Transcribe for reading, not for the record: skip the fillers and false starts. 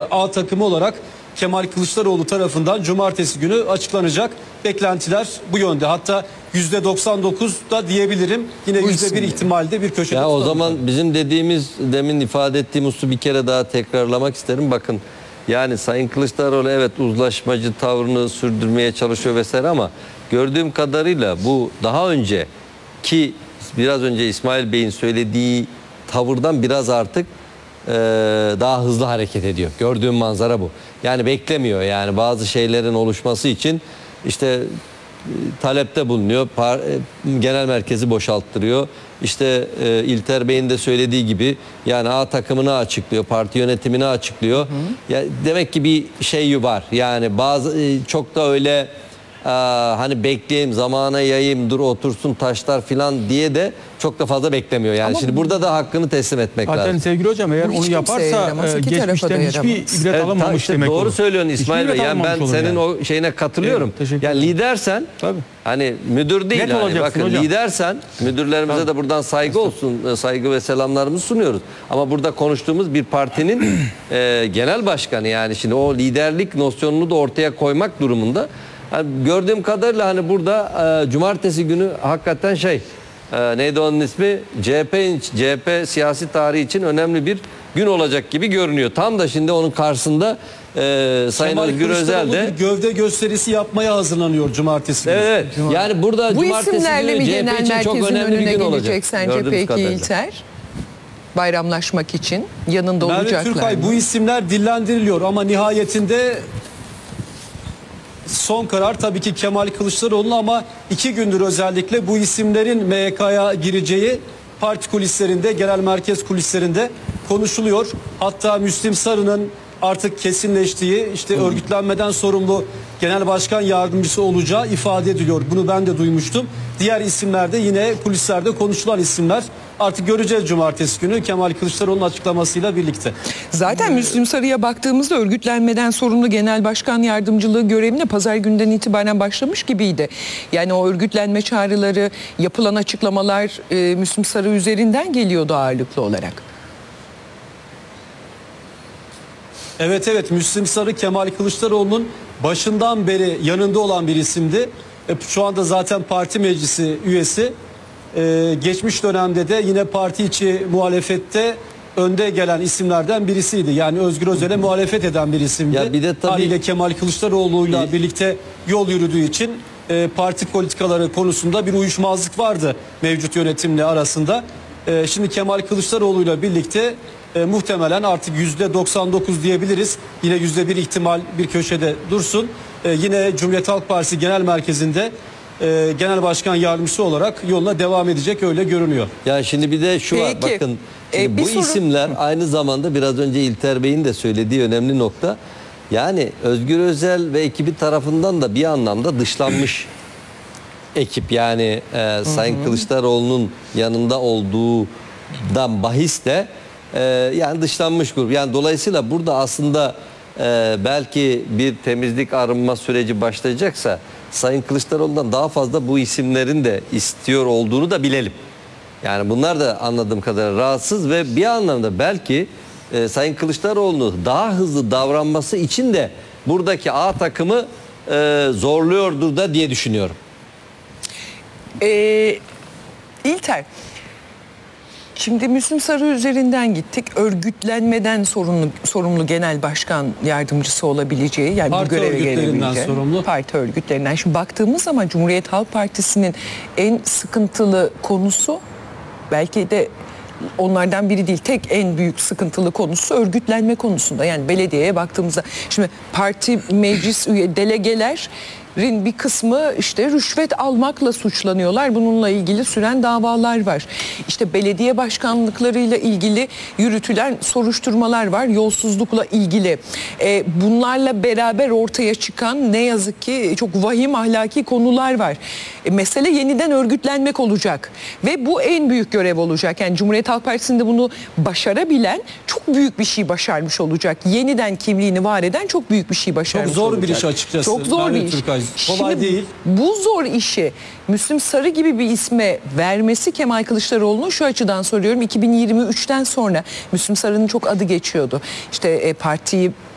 A takımı olarak Kemal Kılıçdaroğlu tarafından cumartesi günü açıklanacak. Beklentiler bu yönde. Hatta %99 da diyebilirim. Yine %1 ihtimalde bir köşede. Ya o zaman bizim dediğimiz, demin ifade ettiğim hususu bir kere daha tekrarlamak isterim. Bakın, yani Sayın Kılıçdaroğlu evet uzlaşmacı tavrını sürdürmeye çalışıyor vesaire, ama gördüğüm kadarıyla bu daha önce ki biraz önce İsmail Bey'in söylediği tavırdan biraz artık daha hızlı hareket ediyor. Gördüğüm manzara bu. Yani beklemiyor, yani bazı şeylerin oluşması için işte talepte bulunuyor. Genel merkezi boşalttırıyor. İşte İlter Bey'in de söylediği gibi yani A takımını açıklıyor, parti yönetimini açıklıyor. Ya demek ki bir şey var. Yani bazı çok da öyle hani bekleyeyim, zamana yayayım, dur otursun taşlar filan diye de çok da fazla beklemiyor. Yani ama şimdi burada da hakkını teslim etmek zaten lazım. sevgili hocam, eğer onu yaparsa geçmişten hiçbir ibret alamamış işte demek doğru olur. söylüyorsun İsmail Bey. Yani ben senin o şeyine katılıyorum. Evet, yani lidersen, tabii, hani müdür değil, hani bakın hocam, lidersen, müdürlerimize de buradan saygı olsun, saygı ve selamlarımızı sunuyoruz. Ama burada konuştuğumuz bir partinin genel başkanı, yani şimdi o liderlik nosyonunu da ortaya koymak durumunda. Yani gördüğüm kadarıyla hani burada cumartesi günü hakikaten neydi onun ismi? CHP siyasi tarihi için önemli bir gün olacak gibi görünüyor. Tam da şimdi onun karşısında Sayın Kemal Özgür Özel de bir gövde gösterisi yapmaya hazırlanıyor cumartesi günü. Evet. Yani burada Bu cumartesi isimlerle mi günü genel CHP için çok merkezin önemli bir önüne gün olacak. gelecek sence Gördüğümüz peki kadarıyla. İlter? Bayramlaşmak için yanında Merve olacaklar Türkay, mı? bu isimler dillendiriliyor ama nihayetinde son karar tabii ki Kemal Kılıçdaroğlu, ama 2 gündür özellikle bu isimlerin MYK'ya gireceği parti kulislerinde, genel merkez kulislerinde konuşuluyor. Hatta Müslim Sarı'nın artık kesinleştiği, işte örgütlenmeden sorumlu genel başkan yardımcısı olacağı ifade ediliyor. Bunu ben de duymuştum. Diğer isimler de yine kulislerde konuşulan isimler. Artık göreceğiz cumartesi günü Kemal Kılıçdaroğlu'nun açıklamasıyla birlikte. Zaten Müslüm Sarı'ya baktığımızda örgütlenmeden sorumlu genel başkan yardımcılığı görevine pazar günden itibaren başlamış gibiydi. Yani o örgütlenme çağrıları, yapılan açıklamalar Müslüm Sarı üzerinden geliyordu ağırlıklı olarak. Evet, Müslim Sarı Kemal Kılıçdaroğlu'nun başından beri yanında olan bir isimdi. Şu anda zaten parti meclisi üyesi. Geçmiş dönemde de yine parti içi muhalefette önde gelen isimlerden birisiydi. Yani Özgür Özel'e muhalefet eden bir isimdi. Ya bir de tabii haliyle Kemal Kılıçdaroğlu'yla birlikte yol yürüdüğü için parti politikaları konusunda bir uyuşmazlık vardı mevcut yönetimle arasında. Şimdi Kemal Kılıçdaroğlu'yla birlikte muhtemelen artık %99 diyebiliriz. Yine %1 ihtimal bir köşede dursun. Yine Cumhuriyet Halk Partisi Genel Merkezi'nde genel başkan yardımcısı olarak yoluna devam edecek, öyle görünüyor. Ya şimdi bir de şu var, Peki. bakın şimdi bu soru. isimler aynı zamanda biraz önce İlter Bey'in de söylediği önemli nokta. Yani Özgür Özel ve ekibi tarafından da bir anlamda dışlanmış ekip, yani Sayın Kılıçdaroğlu'nun yanında olduğundan bahis de yani dışlanmış grup. Yani dolayısıyla burada aslında belki bir temizlik arınma süreci başlayacaksa Sayın Kılıçdaroğlu'ndan daha fazla bu isimlerin de istiyor olduğunu da bilelim. Yani bunlar da anladığım kadarıyla rahatsız ve bir anlamda belki Sayın Kılıçdaroğlu'nu daha hızlı davranması için de buradaki A takımı zorluyordur da diye düşünüyorum. İlter, şimdi Müslüm Sarı üzerinden gittik. Örgütlenmeden sorumlu genel başkan yardımcısı olabileceği, yani Parti bu göreve örgütlerinden gelebileceği. sorumlu. Parti örgütlerinden. Şimdi baktığımız zaman Cumhuriyet Halk Partisi'nin en sıkıntılı konusu, belki de onlardan biri değil, tek en büyük sıkıntılı konusu örgütlenme konusunda. Yani belediyeye baktığımızda şimdi parti meclis üye delegelerin bir kısmı işte rüşvet almakla suçlanıyorlar. Bununla ilgili süren davalar var. İşte belediye başkanlıklarıyla ilgili yürütülen soruşturmalar var. Yolsuzlukla ilgili. Bunlarla beraber ortaya çıkan ne yazık ki çok vahim ahlaki konular var. Mesele yeniden örgütlenmek olacak. Ve bu en büyük görev olacak. Yani Cumhuriyet Halk Partisi'nde bunu başarabilen çok büyük bir şey başarmış olacak. Yeniden kimliğini var eden çok büyük bir şey başarmış Çok zor olacak. bir iş açıkçası. Çok zor bir iş. Kolay Şimdi değil. bu zor işi Müslüm Sarı gibi bir isme vermesi Kemal Kılıçdaroğlu'nu şu açıdan soruyorum. 2023'ten sonra Müslüm Sarı'nın çok adı geçiyordu. İşte partiyi